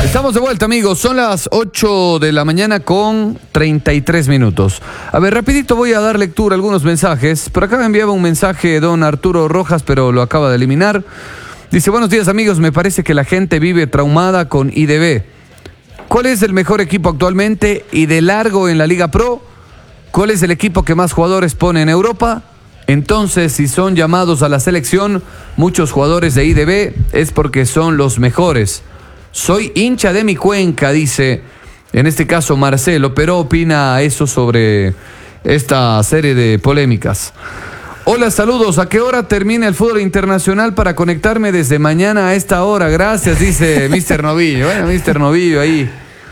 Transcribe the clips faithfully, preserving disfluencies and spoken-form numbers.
Estamos de vuelta, amigos. Son las ocho de la mañana con treinta y tres minutos. A ver, rapidito voy a dar lectura a algunos mensajes. Por acá me enviaba un mensaje don Arturo Rojas, pero lo acaba de eliminar. Dice, buenos días, amigos. Me parece que la gente vive traumada con I D B. ¿Cuál es el mejor equipo actualmente y de largo en la Liga Pro? ¿Cuál es el equipo que más jugadores pone en Europa? Entonces, si son llamados a la selección, muchos jugadores de I D B es porque son los mejores. Soy hincha de mi Cuenca, dice, en este caso Marcelo, pero opina eso sobre esta serie de polémicas. Hola, saludos. ¿A qué hora termina el fútbol internacional para conectarme desde mañana a esta hora? Gracias, dice mister Novillo. Bueno, mister Novillo ahí,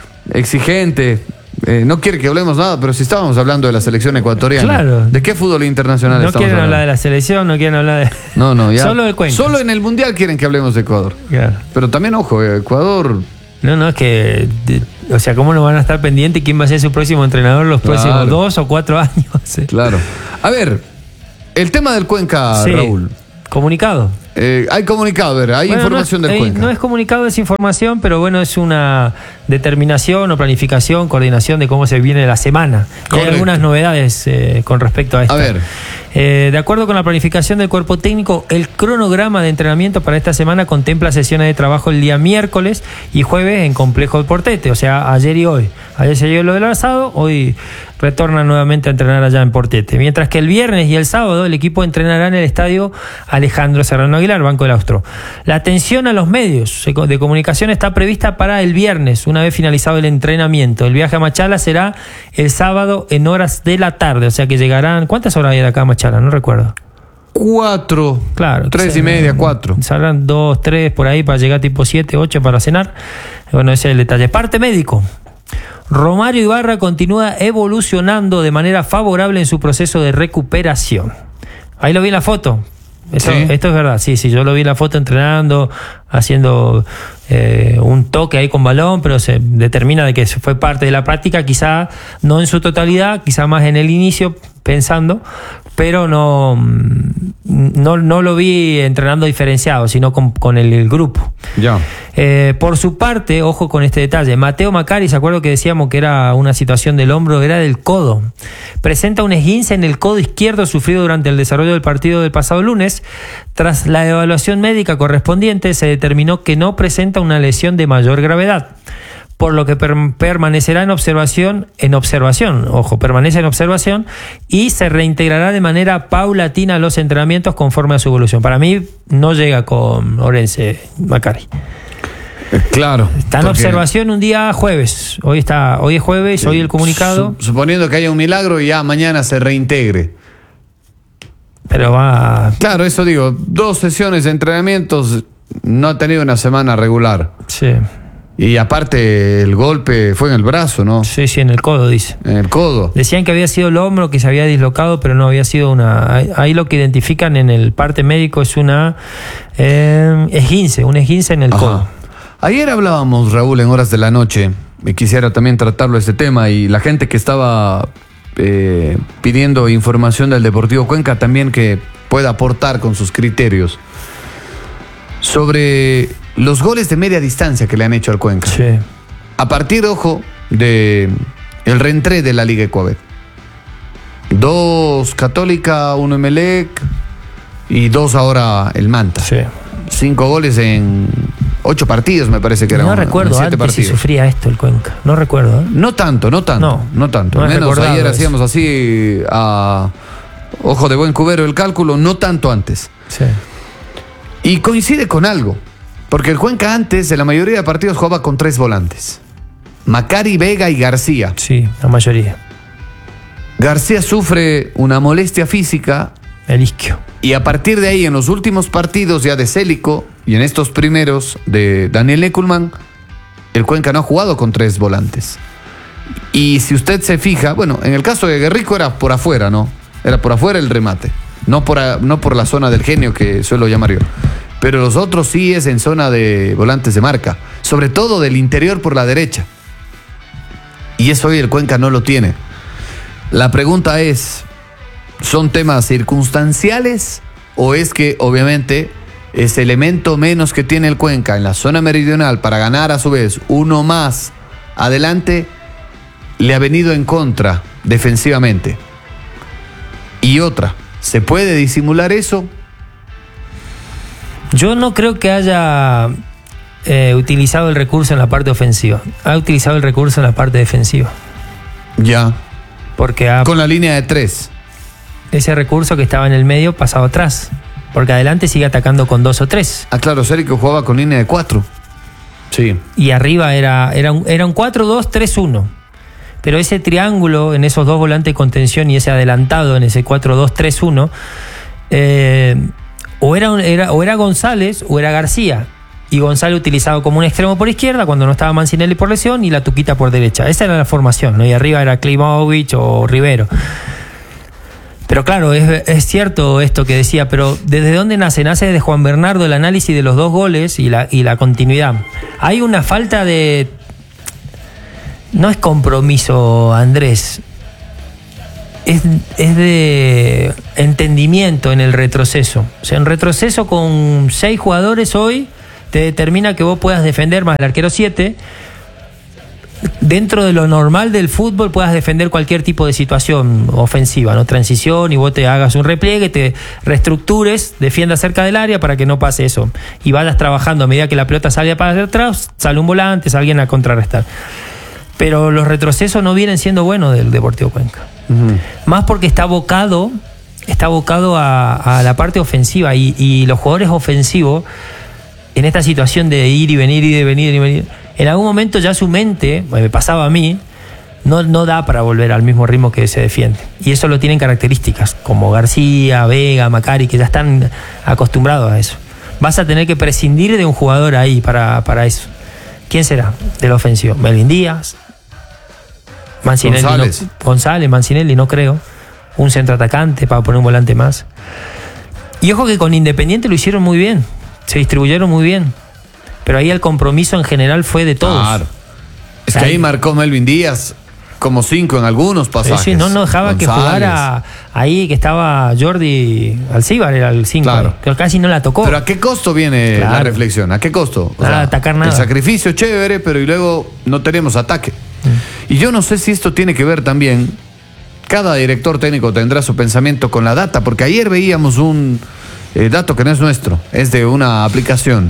exigente. Eh, no quiere que hablemos nada, pero si estábamos hablando de la selección ecuatoriana. Claro. ¿De qué fútbol internacional no estamos hablando? No quieren hablar de la selección, no quieren hablar de... No, no, ya. Solo de Cuenca. Solo en el Mundial quieren que hablemos de Ecuador. Claro. Pero también, ojo, Ecuador... No, no, es que... De, o sea, ¿cómo no van a estar pendientes quién va a ser su próximo entrenador los claro. próximos dos o cuatro años? Sí. Claro. A ver, el tema del Cuenca, sí. Raúl. Comunicado. Eh, hay comunicado, a ver, hay bueno, información no es, del eh, Cuenca. No es comunicado, es información, pero bueno, es una determinación o planificación, coordinación de cómo se viene la semana. Hay algunas novedades eh, con respecto a esto. A ver. Eh, de acuerdo con la planificación del cuerpo técnico, el cronograma de entrenamiento para esta semana contempla sesiones de trabajo el día miércoles y jueves en Complejo del Portete, o sea, ayer y hoy. Ayer se dio lo del asado, hoy retornan nuevamente a entrenar allá en Portete. Mientras que el viernes y el sábado el equipo entrenará en el estadio Alejandro Serrano Aguilar, Banco del Austro. La atención a los medios de comunicación está prevista para el viernes, una vez finalizado el entrenamiento. El viaje a Machala será el sábado en horas de la tarde, o sea que llegarán... ¿Cuántas horas hay de acá a Machala? No recuerdo. Cuatro. Claro. Tres y media, cuatro. Saldrán dos, tres por ahí para llegar tipo siete, ocho para cenar. Bueno, ese es el detalle. Parte médico. Romario Ibarra continúa evolucionando de manera favorable en su proceso de recuperación. Ahí lo vi en la foto. Esto, ¿sí? Esto es verdad, sí, sí, yo lo vi en la foto entrenando, haciendo eh, un toque ahí con balón, pero se determina de que fue parte de la práctica, quizá no en su totalidad, quizá más en el inicio, pensando, pero no, no, no lo vi entrenando diferenciado, sino con, con el, el grupo. Ya. Eh, por su parte, ojo con este detalle, Mateo Macari, ¿se acuerdan que decíamos que era una situación del hombro? Era del codo. Presenta un esguince en el codo izquierdo sufrido durante el desarrollo del partido del pasado lunes. Tras la evaluación médica correspondiente, se determinó que no presenta una lesión de mayor gravedad, por lo que per permanecerá en observación, en observación, ojo, permanece en observación y se reintegrará de manera paulatina a los entrenamientos conforme a su evolución. Para mí no llega con Orense Macari. Claro. Está en porque... observación un día jueves. Hoy está, hoy es jueves, sí, hoy el comunicado. Suponiendo que haya un milagro y ya mañana se reintegre. Pero va... Claro, eso digo, dos sesiones de entrenamientos, no ha tenido una semana regular. Sí. Y aparte el golpe fue en el brazo, ¿no? Sí, sí, en el codo, dice. En el codo. Decían que había sido el hombro, que se había dislocado, pero no había sido una... Ahí lo que identifican en el parte médico es una eh, esguince, un esguince en el Ajá. codo. Ayer hablábamos, Raúl, en horas de la noche, y quisiera también tratarlo este tema, y la gente que estaba eh, pidiendo información del Deportivo Cuenca también que pueda aportar con sus criterios sobre los goles de media distancia que le han hecho al Cuenca. Sí. A partir, ojo, de el reentré de la Liga Ecuabet. Dos Católica, uno Emelec y dos ahora el Manta. Sí. Cinco goles en ocho partidos, me parece que eran. No recuerdo antes partidos. Si sufría esto el Cuenca. No recuerdo. ¿eh? No tanto, no tanto. No, no tanto. No menos ayer eso. Hacíamos así a ojo de buen cubero el cálculo, no tanto antes. Sí. Y coincide con algo, porque el Cuenca antes de la mayoría de partidos jugaba con tres volantes. Macari, Vega y García. Sí, la mayoría. García sufre una molestia física. El isquio. Y a partir de ahí, en los últimos partidos ya de Célico y en estos primeros de Daniel Leckelman, el Cuenca no ha jugado con tres volantes. Y si usted se fija, bueno, en el caso de Guerrico era por afuera, ¿no? Era por afuera el remate. No por, a, no por la zona del genio que suelo llamar yo. Pero los otros sí es en zona de volantes de marca. Sobre todo del interior por la derecha. Y eso hoy el Cuenca no lo tiene. La pregunta es... ¿Son temas circunstanciales o es que obviamente ese elemento menos que tiene el Cuenca en la zona meridional para ganar a su vez uno más adelante, le ha venido en contra defensivamente. Y otra, ¿se puede disimular eso? Yo no creo que haya eh, utilizado el recurso en la parte ofensiva. Ha utilizado el recurso en la parte defensiva. Ya. Porque ha, con la línea de tres. Ese recurso que estaba en el medio pasado atrás. Porque adelante sigue atacando con dos o tres. Ah, claro, Sérico jugaba con línea de cuatro. Sí. Y arriba era, era un, era un cuatro dos tres uno. Pero ese triángulo en esos dos volantes de contención y ese adelantado en ese cuatro dos tres uno, eh, o, era, era, o era González o era García. Y González utilizado como un extremo por izquierda cuando no estaba Mancinelli por lesión y la Tuquita por derecha. Esa era la formación, ¿no? Y arriba era Klimovic o Rivero. Pero claro, es, es cierto esto que decía, pero ¿desde dónde nace? Nace desde Juan Bernardo el análisis de los dos goles y la, y la continuidad. Hay una falta de... No es compromiso, Andrés. Es, es de entendimiento en el retroceso. O sea, en retroceso con seis jugadores hoy te determina que vos puedas defender más el arquero siete. Dentro de lo normal del fútbol puedas defender cualquier tipo de situación ofensiva, ¿no? Transición, y vos te hagas un repliegue, te reestructures, defiendas cerca del área para que no pase eso. Y vayas trabajando a medida que la pelota salga para atrás, sale un volante, sale alguien a contrarrestar. Pero los retrocesos no vienen siendo buenos del Deportivo Cuenca. Uh-huh. Más porque está abocado, está abocado a, a la parte ofensiva y, y los jugadores ofensivos en esta situación de ir y venir, ir y venir, ir y venir, en algún momento ya su mente, me pasaba a mí, no, no da para volver al mismo ritmo que se defiende. Y eso lo tienen características, como García, Vega, Macari, que ya están acostumbrados a eso. Vas a tener que prescindir de un jugador ahí para, para eso. ¿Quién será del ofensivo? Melvin Díaz, Mancinelli, González. No, González, Mancinelli, no creo. Un centroatacante para poner un volante más. Y ojo que con Independiente lo hicieron muy bien. Se distribuyeron muy bien. Pero ahí el compromiso en general fue de todos. Claro. Es que ahí, ahí marcó Melvin Díaz como cinco en algunos pasajes. Sí, sí, no, no dejaba González. Que jugara ahí, que estaba Jordi Alcíbar, era el cinco. Claro. Que casi no la tocó. Pero ¿a qué costo viene claro. la reflexión? ¿A qué costo? O nada, sea, atacar nada. El sacrificio chévere, pero y luego no tenemos ataque. Mm. Y yo no sé si esto tiene que ver también, cada director técnico tendrá su pensamiento con la data, porque ayer veíamos un eh, dato que no es nuestro, es de una aplicación.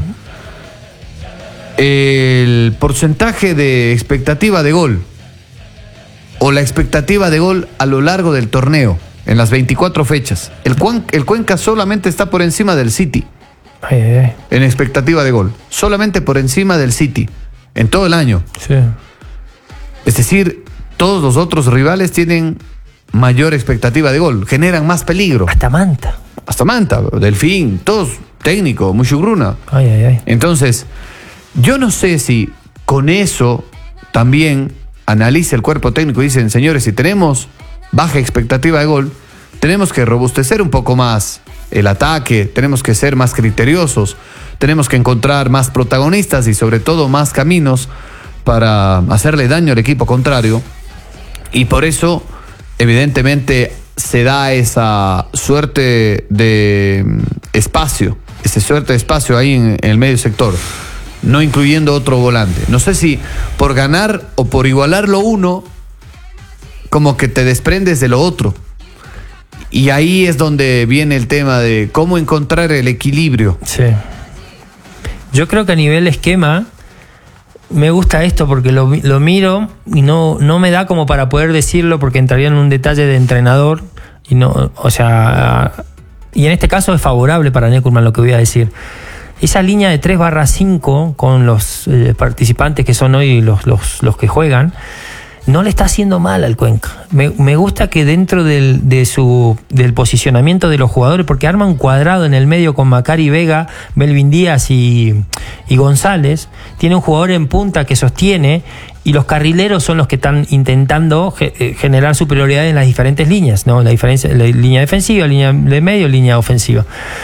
El porcentaje de expectativa de gol o la expectativa de gol a lo largo del torneo en las veinticuatro fechas. El, Cuan, el Cuenca solamente está por encima del City ay, ay, ay. en expectativa de gol, solamente por encima del City en todo el año. Sí. Es decir, todos los otros rivales tienen mayor expectativa de gol, generan más peligro. Hasta Manta. Hasta Manta, Delfín, todos técnicos, Muchugruna. Ay, ay, ay. Entonces, yo no sé si con eso también analiza el cuerpo técnico y dicen, señores, si tenemos baja expectativa de gol, tenemos que robustecer un poco más el ataque, tenemos que ser más criteriosos, tenemos que encontrar más protagonistas y sobre todo más caminos para hacerle daño al equipo contrario. Y por eso, evidentemente, se da esa suerte de espacio, esa suerte de espacio ahí en, en el medio sector, no incluyendo otro volante. No sé si por ganar o por igualar lo uno, como que te desprendes de lo otro. Y ahí es donde viene el tema de cómo encontrar el equilibrio. Sí. Yo creo que a nivel esquema me gusta esto porque lo, lo miro y no, no me da como para poder decirlo porque entraría en un detalle de entrenador y no, o sea, y en este caso es favorable para Neckermann lo que voy a decir. Esa línea de tres barra cinco con los eh, participantes que son hoy los, los, los que juegan, no le está haciendo mal al Cuenca. Me, me gusta que dentro del, de su, del posicionamiento de los jugadores, porque arma un cuadrado en el medio con Macari, Vega, Melvin Díaz y, y González, tiene un jugador en punta que sostiene y los carrileros son los que están intentando ge, generar superioridad en las diferentes líneas, ¿no? La diferencia, la línea defensiva, línea de medio, línea ofensiva.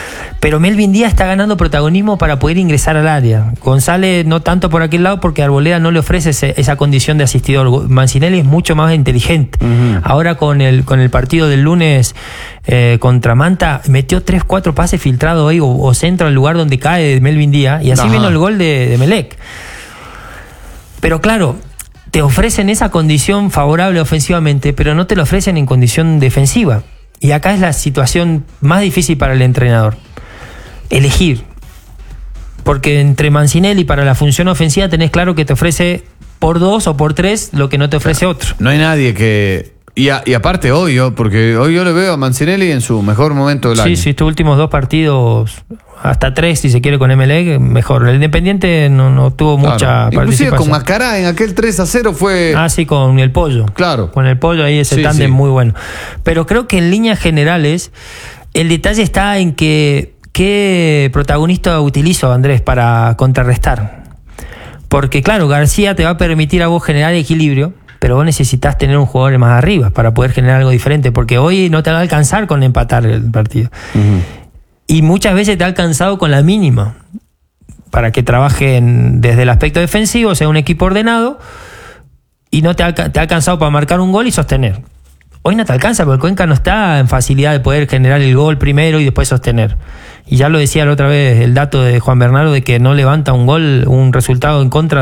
Pero Melvin Díaz está ganando protagonismo para poder ingresar al área. González no tanto por aquel lado porque Arboleda no le ofrece ese, esa condición de asistidor. Mancinelli es mucho más inteligente. Uh-huh. Ahora con el, con el partido del lunes eh, contra Manta, metió tres, cuatro pases filtrados ahí o, o centro al lugar donde cae Melvin Díaz y así Ajá. vino el gol de, de Melec. Pero claro, te ofrecen esa condición favorable ofensivamente, pero no te lo ofrecen en condición defensiva. Y acá es la situación más difícil para el entrenador. Elegir. Porque entre Mancinelli para la función ofensiva tenés claro que te ofrece por dos o por tres lo que no te ofrece otro. No hay nadie que... Y, a, y aparte hoy, yo, porque hoy yo le veo a Mancinelli en su mejor momento del sí, año. Sí, sí, estos últimos dos partidos, hasta tres si se quiere con M L E, mejor. El Independiente no, no tuvo claro. mucha participación. Inclusive con Macará en aquel tres a cero fue... Ah, sí, con el Pollo. Claro. Con el Pollo ahí ese sí, tándem sí. muy bueno. Pero creo que en líneas generales el detalle está en que qué protagonista utilizo, Andrés, para contrarrestar. Porque claro, García te va a permitir a vos generar equilibrio, pero vos necesitas tener un jugador más arriba para poder generar algo diferente, porque hoy no te va a alcanzar con empatar el partido. Uh-huh. Y muchas veces te ha alcanzado con la mínima, para que trabajen desde el aspecto defensivo, sea un equipo ordenado, y no te ha, te ha alcanzado para marcar un gol y sostener. Hoy no te alcanza, porque Cuenca no está en facilidad de poder generar el gol primero y después sostener. Y ya lo decía la otra vez el dato de Juan Bernardo de que no levanta un gol, un resultado en contra